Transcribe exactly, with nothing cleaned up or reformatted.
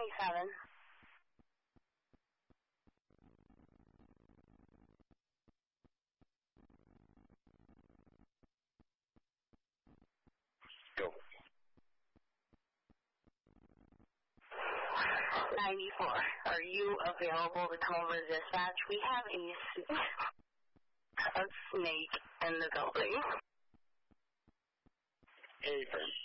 twenty-seven. Go. ninety-four. Are you available to come over to dispatch? We have a, a snake in the building. Avery.